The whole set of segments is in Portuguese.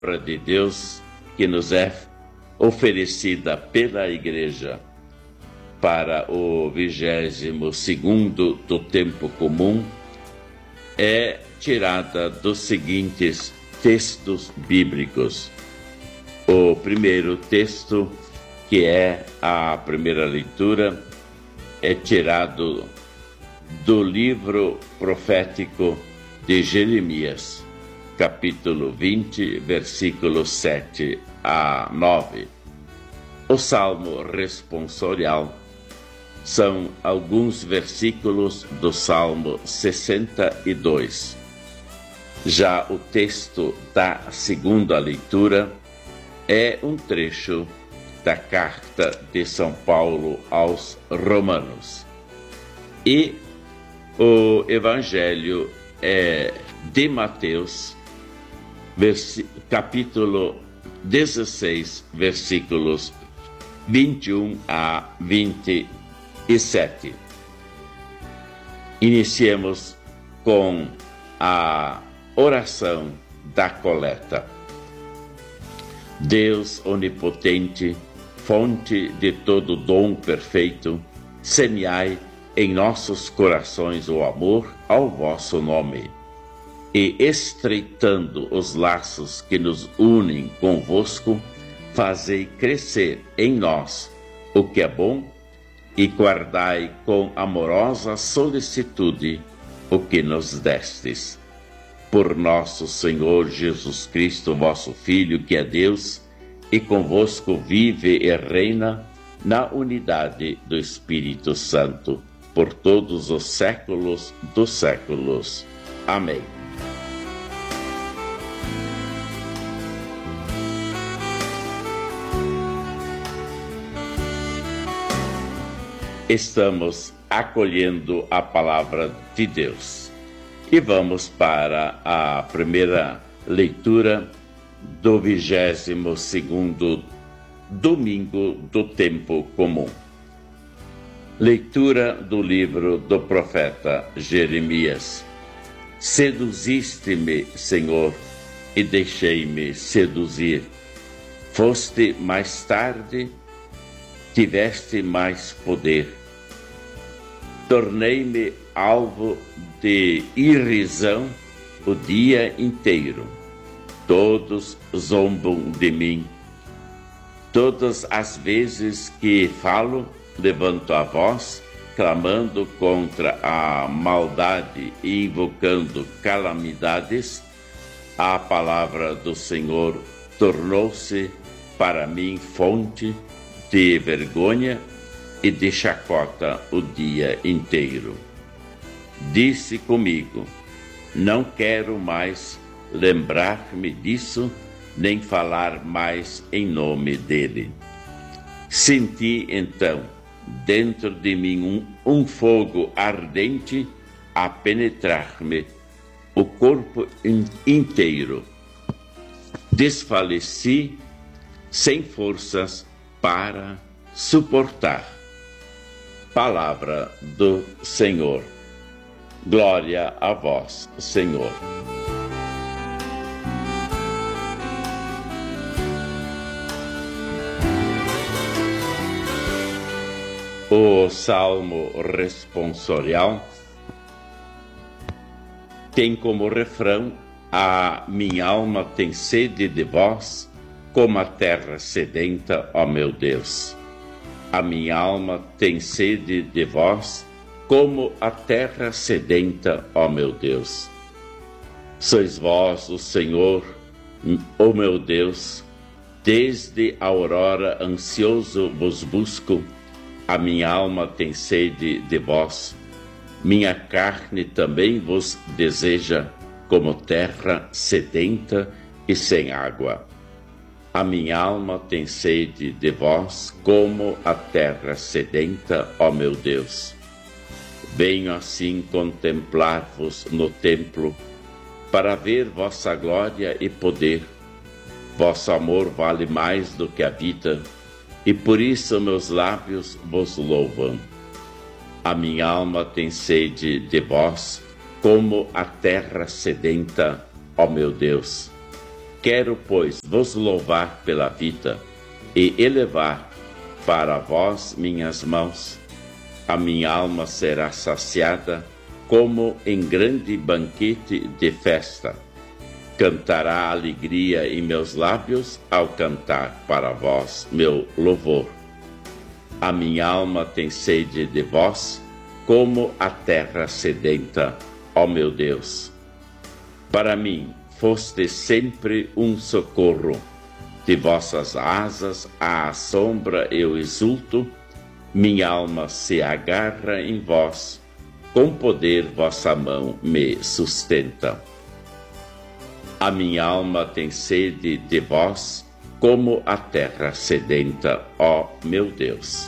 palavra de Deus que nos é oferecida pela Igreja para o 22º do tempo comum é tirada dos seguintes textos bíblicos. O primeiro texto, que é a primeira leitura, é tirado do livro profético de Jeremias, capítulo 20, versículos 7 a 9. O Salmo responsorial são alguns versículos do Salmo 62. Já o texto da segunda leitura é um trecho da carta de São Paulo aos Romanos. E o Evangelho é de Mateus, capítulo 16, versículos 21 a 27. Iniciemos com a oração da coleta. Deus onipotente, fonte de todo dom perfeito, semeai em nossos corações o amor ao vosso nome, e estreitando os laços que nos unem convosco, fazei crescer em nós o que é bom e guardai com amorosa solicitude o que nos destes. Por nosso Senhor Jesus Cristo, vosso Filho, que é Deus, e convosco vive e reina na unidade do Espírito Santo, por todos os séculos dos séculos. Amém. Estamos acolhendo a palavra de Deus e vamos para a primeira leitura do 22º domingo do tempo comum. Leitura do livro do profeta Jeremias. Seduziste-me, Senhor, e deixei-me seduzir. Foste mais tarde, tiveste mais poder. Tornei-me alvo de irrisão o dia inteiro. Todos zombam de mim. Todas as vezes que falo, levanto a voz, clamando contra a maldade e invocando calamidades. A palavra do Senhor tornou-se para mim fonte de vergonha e de chacota o dia inteiro. Disse comigo: não quero mais lembrar-me disso, nem falar mais em nome dele. Senti então dentro de mim um fogo ardente a penetrar-me o corpo inteiro. Desfaleci sem forças para suportar. Palavra do Senhor. Glória a vós, Senhor. O Salmo responsorial tem como refrão: a minha alma tem sede de vós, como a terra sedenta, ó meu Deus. A minha alma tem sede de vós, como a terra sedenta, ó meu Deus. Sois vós, o Senhor, ó meu Deus, desde a aurora ansioso vos busco. A minha alma tem sede de vós, minha carne também vos deseja, como terra sedenta e sem água. A minha alma tem sede de vós, como a terra sedenta, ó meu Deus. Venho assim contemplar-vos no templo, para ver vossa glória e poder. Vosso amor vale mais do que a vida, e por isso meus lábios vos louvam. A minha alma tem sede de vós, como a terra sedenta, ó meu Deus. Quero, pois, vos louvar pela vida e elevar para vós minhas mãos. A minha alma será saciada como em grande banquete de festa. Cantará alegria em meus lábios ao cantar para vós meu louvor. A minha alma tem sede de vós, como a terra sedenta, ó meu Deus. Para mim foste sempre um socorro. De vossas asas à sombra eu exulto, minha alma se agarra em vós, com poder vossa mão me sustenta. A minha alma tem sede de vós, como a terra sedenta, ó meu Deus.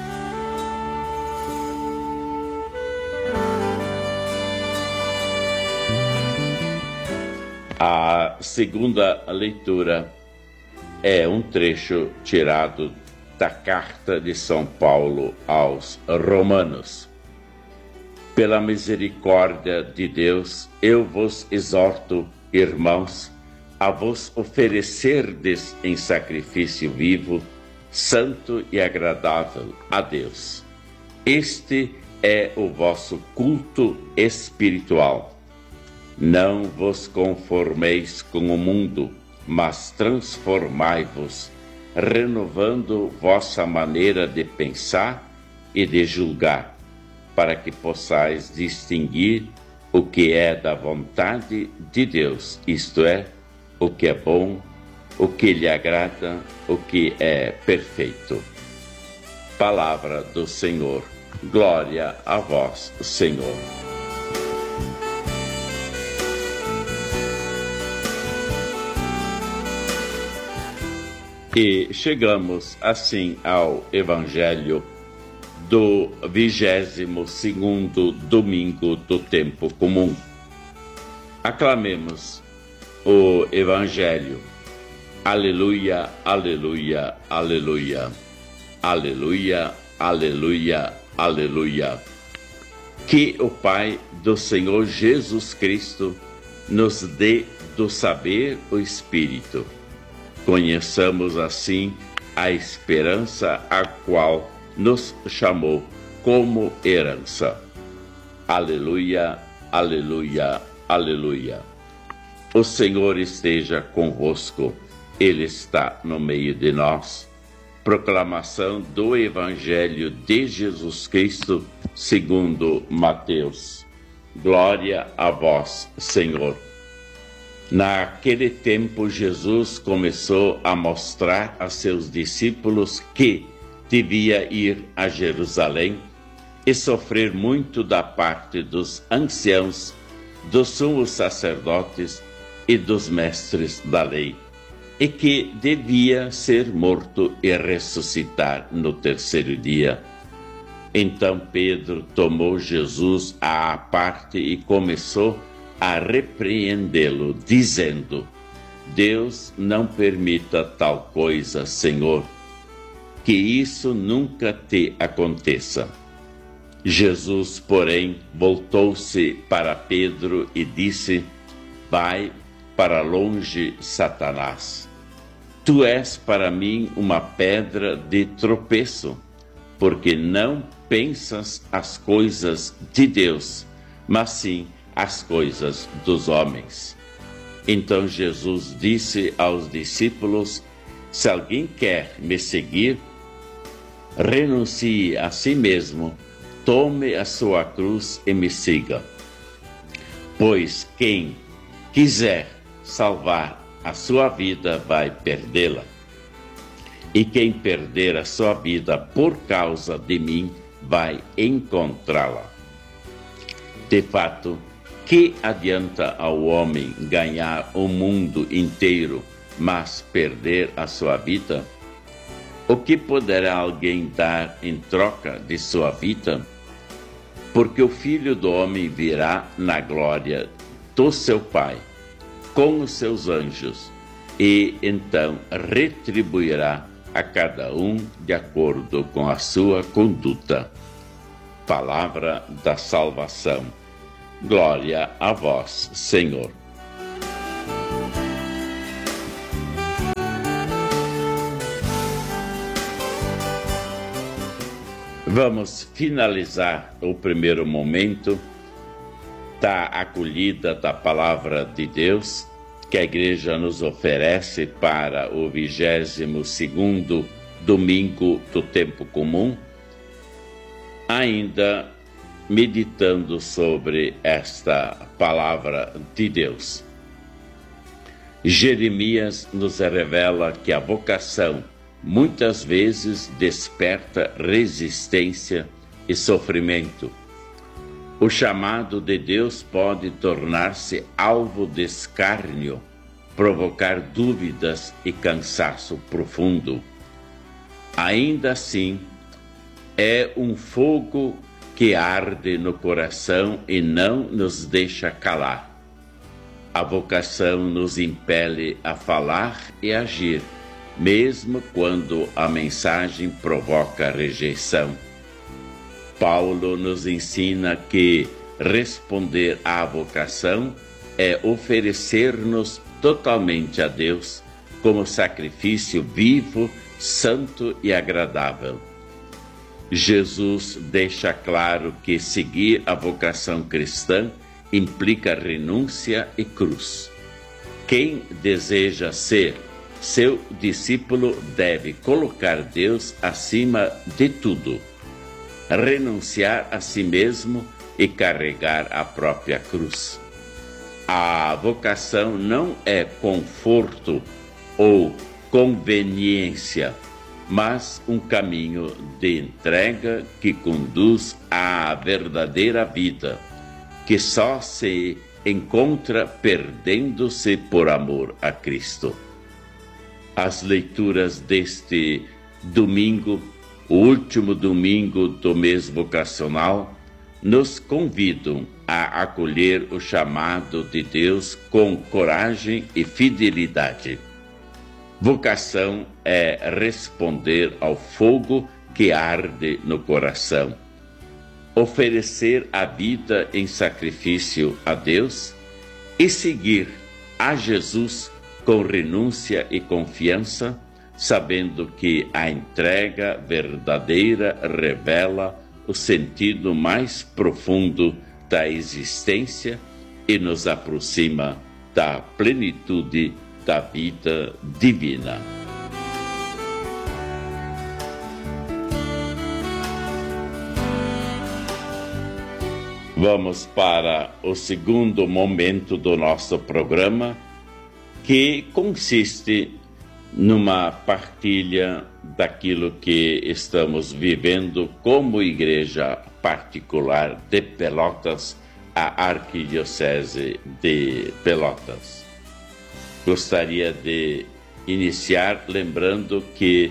A segunda leitura é um trecho tirado da carta de São Paulo aos Romanos. Pela misericórdia de Deus, eu vos exorto, irmãos, a vos oferecerdes em sacrifício vivo, santo e agradável a Deus. Este é o vosso culto espiritual. Não vos conformeis com o mundo, mas transformai-vos, renovando vossa maneira de pensar e de julgar, para que possais distinguir o que é da vontade de Deus, isto é, o que é bom, o que lhe agrada, o que é perfeito. Palavra do Senhor. Glória a vós, Senhor. E chegamos assim ao Evangelho do 22º domingo do tempo comum. Aclamemos o Evangelho. Aleluia, aleluia, aleluia. Aleluia, aleluia, aleluia. Que o Pai do Senhor Jesus Cristo nos dê do saber o Espírito. Conheçamos assim a esperança a qual nos chamou como herança. Aleluia, aleluia, aleluia. O Senhor esteja convosco, Ele está no meio de nós. Proclamação do Evangelho de Jesus Cristo, segundo Mateus. Glória a vós, Senhor. Naquele tempo, Jesus começou a mostrar a seus discípulos que devia ir a Jerusalém e sofrer muito da parte dos anciãos, dos sumos sacerdotes e dos mestres da lei, e que devia ser morto e ressuscitar no terceiro dia. Então Pedro tomou Jesus à parte e começou a repreendê-lo, dizendo: Deus não permita tal coisa, Senhor, que isso nunca te aconteça. Jesus, porém, voltou-se para Pedro e disse: Vai para longe, Satanás. Tu és para mim uma pedra de tropeço, porque não pensas as coisas de Deus, mas sim as coisas dos homens. Então Jesus disse aos discípulos: Se alguém quer me seguir, renuncie a si mesmo, tome a sua cruz e me siga. Pois quem quiser salvar a sua vida vai perdê-la. E quem perder a sua vida por causa de mim vai encontrá-la. De fato, que adianta ao homem ganhar o mundo inteiro, mas perder a sua vida? O que poderá alguém dar em troca de sua vida? Porque o Filho do Homem virá na glória do seu Pai, com os seus anjos, e então retribuirá a cada um de acordo com a sua conduta. Palavra da salvação. Glória a vós, Senhor. Vamos finalizar o primeiro momento da acolhida da Palavra de Deus que a Igreja nos oferece para o 22º domingo do tempo comum, ainda meditando sobre esta Palavra de Deus. Jeremias nos revela que a vocação muitas vezes desperta resistência e sofrimento. O chamado de Deus pode tornar-se alvo de escárnio, provocar dúvidas e cansaço profundo. Ainda assim, é um fogo que arde no coração e não nos deixa calar. A vocação nos impele a falar e agir, mesmo quando a mensagem provoca rejeição. Paulo nos ensina que responder à vocação é oferecer-nos totalmente a Deus como sacrifício vivo, santo e agradável. Jesus deixa claro que seguir a vocação cristã implica renúncia e cruz. Quem deseja ser seu discípulo deve colocar Deus acima de tudo, renunciar a si mesmo e carregar a própria cruz. A vocação não é conforto ou conveniência, mas um caminho de entrega que conduz à verdadeira vida, que só se encontra perdendo-se por amor a Cristo. As leituras deste domingo, o último domingo do mês vocacional, nos convidam a acolher o chamado de Deus com coragem e fidelidade. Vocação é responder ao fogo que arde no coração, oferecer a vida em sacrifício a Deus e seguir a Jesus com renúncia e confiança, sabendo que a entrega verdadeira revela o sentido mais profundo da existência e nos aproxima da plenitude da vida divina. Vamos para o segundo momento do nosso programa, que consiste numa partilha daquilo que estamos vivendo como igreja particular de Pelotas, a Arquidiocese de Pelotas. Gostaria de iniciar lembrando que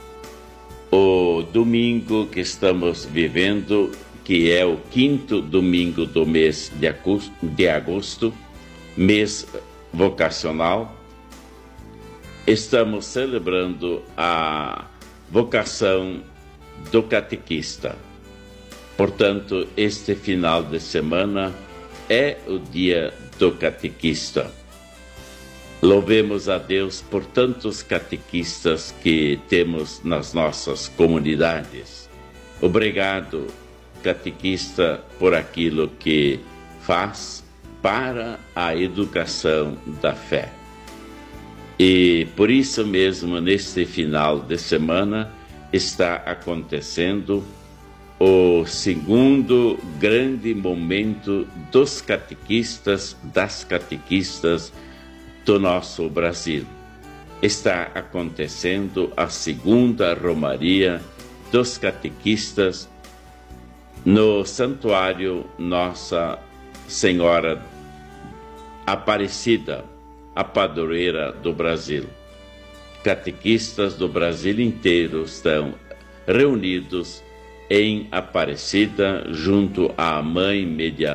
o domingo que estamos vivendo, que é o 5º domingo do mês de agosto, mês vocacional, estamos celebrando a vocação do catequista. Portanto, este final de semana é o dia do catequista. Louvemos a Deus por tantos catequistas que temos nas nossas comunidades. Obrigado, catequista, por aquilo que faz para a educação da fé. E por isso mesmo, neste final de semana, está acontecendo o segundo grande momento dos catequistas, das catequistas do nosso Brasil. Está acontecendo a segunda romaria dos catequistas no Santuário Nossa Senhora Aparecida, a padroeira do Brasil. Catequistas do Brasil inteiro estão reunidos em Aparecida, junto à Mãe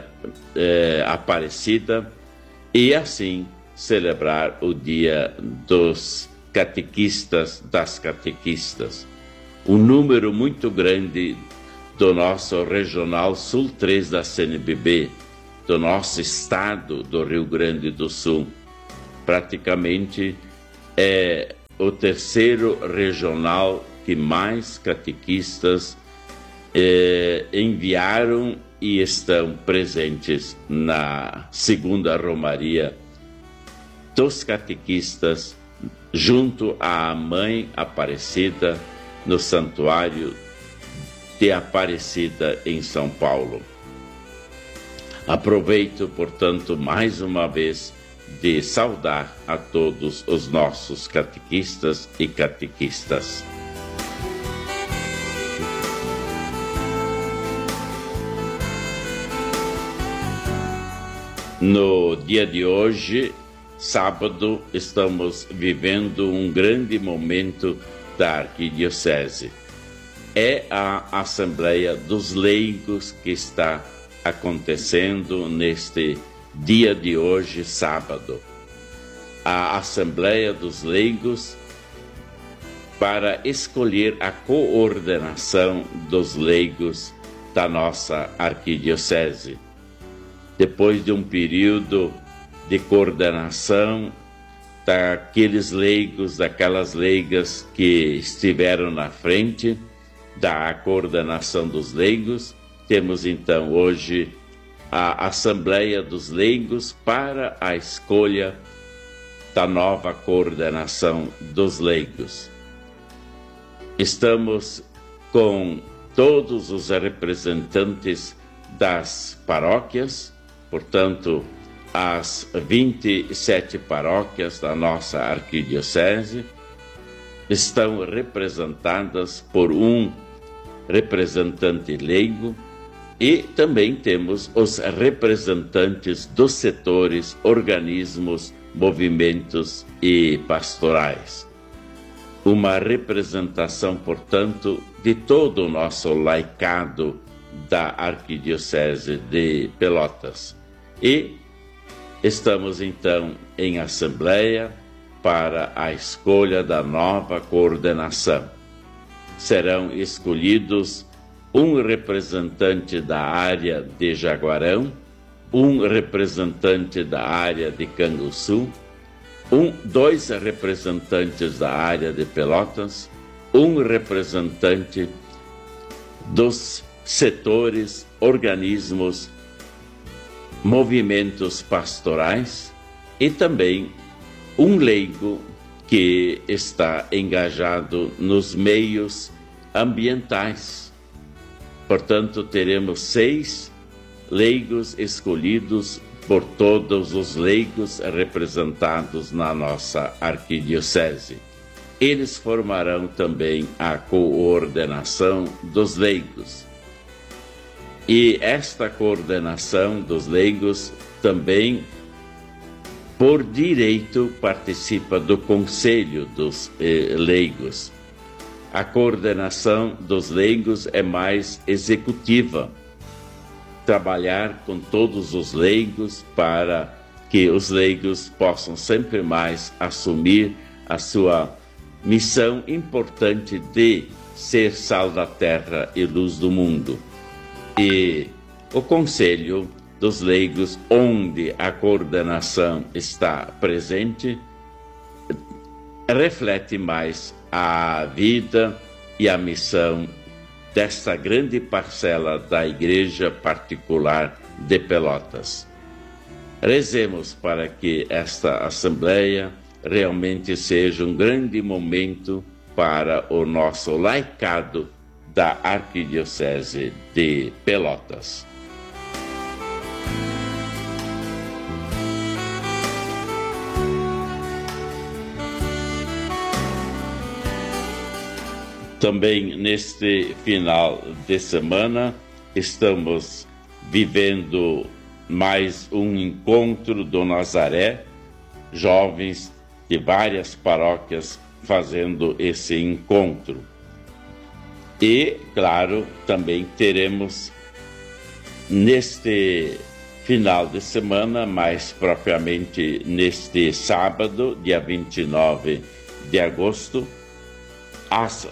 Aparecida, e assim celebrar o Dia dos Catequistas, das Catequistas. Um número muito grande do nosso Regional Sul 3 da CNBB, do nosso estado do Rio Grande do Sul. Praticamente é o terceiro regional que mais catequistas enviaram e estão presentes na segunda Romaria dos catequistas, junto à Mãe Aparecida, no Santuário de Aparecida, em São Paulo. Aproveito, portanto, mais uma vez de saudar a todos os nossos catequistas e catequistas. No dia de hoje, sábado, estamos vivendo um grande momento da Arquidiocese. É a Assembleia dos Leigos que está acontecendo neste dia de hoje, sábado. A Assembleia dos Leigos para escolher a coordenação dos leigos da nossa Arquidiocese. Depois de um período de coordenação daqueles leigos, daquelas leigas que estiveram na frente da coordenação dos leigos, temos então hoje a Assembleia dos Leigos para a escolha da nova coordenação dos leigos. Estamos com todos os representantes das paróquias, portanto, as 27 paróquias da nossa Arquidiocese estão representadas por um representante leigo e também temos os representantes dos setores, organismos, movimentos e pastorais. Uma representação, portanto, de todo o nosso laicado da Arquidiocese de Pelotas. E estamos, então, em assembleia para a escolha da nova coordenação. Serão escolhidos um representante da área de Jaguarão, um representante da área de Canguçu, dois representantes da área de Pelotas, um representante dos setores, organismos, movimentos pastorais e também um leigo que está engajado nos meios ambientais. Portanto, teremos 6 leigos escolhidos por todos os leigos representados na nossa Arquidiocese. Eles formarão também a coordenação dos leigos. E esta coordenação dos leigos também, por direito, participa do Conselho dos Leigos. A coordenação dos leigos é mais executiva. Trabalhar com todos os leigos para que os leigos possam sempre mais assumir a sua missão importante de ser sal da terra e luz do mundo. E o Conselho dos Leigos, onde a coordenação está presente, reflete mais a vida e a missão desta grande parcela da Igreja Particular de Pelotas. Rezemos para que esta Assembleia realmente seja um grande momento para o nosso laicado da Arquidiocese de Pelotas. Também neste final de semana estamos vivendo mais um encontro do Nazaré, jovens de várias paróquias fazendo esse encontro. E, claro, também teremos neste final de semana, mais propriamente neste sábado, dia 29 de agosto, às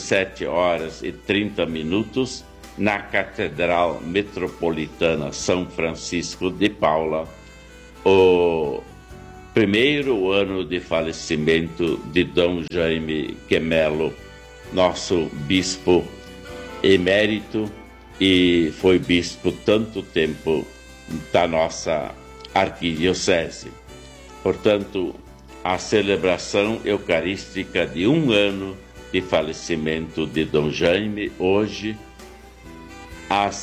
17h30, na Catedral Metropolitana São Francisco de Paula, o primeiro ano de falecimento de Dom Jaime Quemelo, nosso bispo emérito e foi bispo tanto tempo da nossa arquidiocese. Portanto, a celebração eucarística de 1 ano de falecimento de Dom Jaime, hoje, às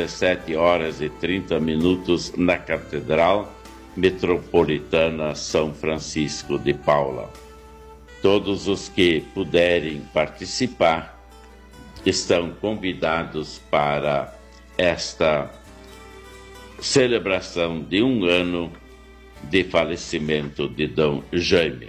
17h30, na Catedral Metropolitana São Francisco de Paula. Todos os que puderem participar estão convidados para esta celebração de 1 ano de falecimento de Dom Jaime.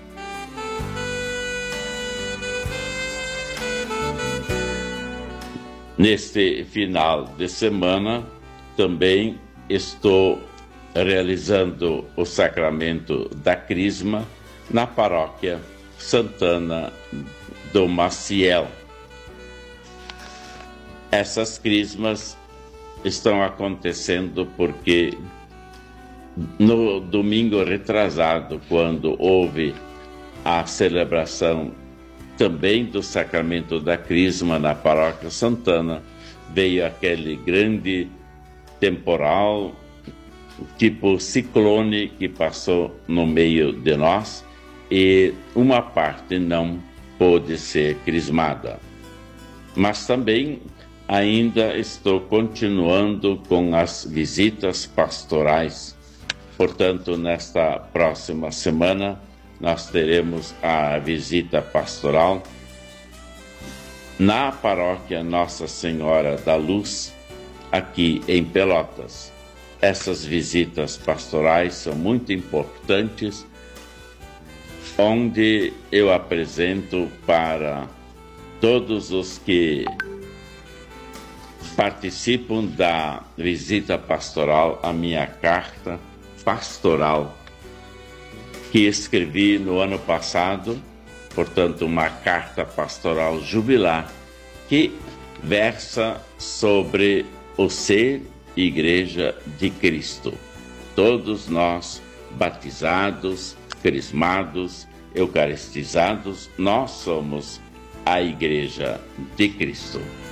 Neste final de semana, também estou realizando o sacramento da Crisma na paróquia Santana do Maciel. Essas crismas estão acontecendo porque no domingo retrasado, quando houve a celebração também do sacramento da Crisma na paróquia Santana, veio aquele grande temporal, tipo ciclone, que passou no meio de nós e uma parte não pôde ser crismada. Mas também ainda estou continuando com as visitas pastorais. Portanto, nesta próxima semana, nós teremos a visita pastoral na paróquia Nossa Senhora da Luz, aqui em Pelotas. Essas visitas pastorais são muito importantes, onde eu apresento para todos os que participam da visita pastoral a minha carta pastoral, que escrevi no ano passado, portanto, uma carta pastoral jubilar, que versa sobre o ser Igreja de Cristo. Todos nós, batizados, crismados, eucaristizados, nós somos a Igreja de Cristo.